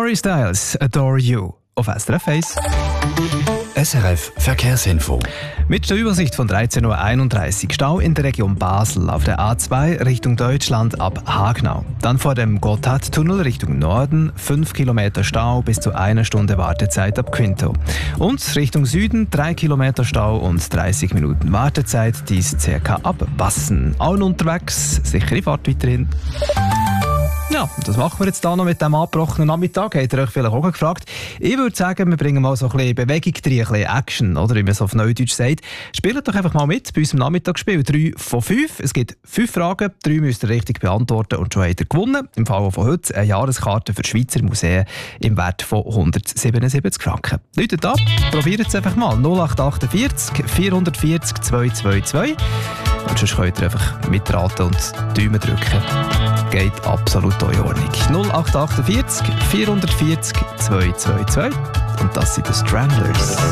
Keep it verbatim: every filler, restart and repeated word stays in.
Harry Styles, Adore You, auf S R F eins. S R F Verkehrsinfo. Mit der Übersicht von dreizehn Uhr einunddreißig. Stau in der Region Basel auf der A zwei Richtung Deutschland ab Hagnau. Dann vor dem Gotthardtunnel Richtung Norden fünf Kilometer Stau bis zu einer Stunde Wartezeit ab Quinto. Und Richtung Süden drei Kilometer Stau und dreißig Minuten Wartezeit, dies ca. ab Bassen. Allen unterwegs, sichere Fahrt weiterhin. Ja, das machen wir jetzt hier noch mit diesem abgebrochenen Nachmittag. Habt ihr euch vielleicht auch gefragt? Ich würde sagen, wir bringen mal so ein bisschen Bewegung rein, ein bisschen Action, oder wie man es auf Neudeutsch sagt. Spielt doch einfach mal mit bei unserem Nachmittagsspiel. Drei von fünf. Es gibt fünf Fragen, drei müsst ihr richtig beantworten und schon habt ihr gewonnen. Im Fall von heute eine Jahreskarte für Schweizer Museen im Wert von hundertsiebenundsiebzig Franken. Läutet ab, probiert es einfach mal. null acht acht vier vier vier null zwei zwei zwei. Und sonst könnt ihr einfach mitraten und Daumen drücken. Geht absolut in Ordnung. null acht acht vier vier vier null zwei zwei zwei. Und das sind die Stranglers.